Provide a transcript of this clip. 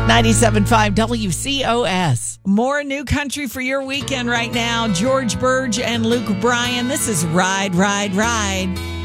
97.5 WCOS. More new country for your weekend right now. George Burge and Luke Bryan. This is Ride, Ride, Ride.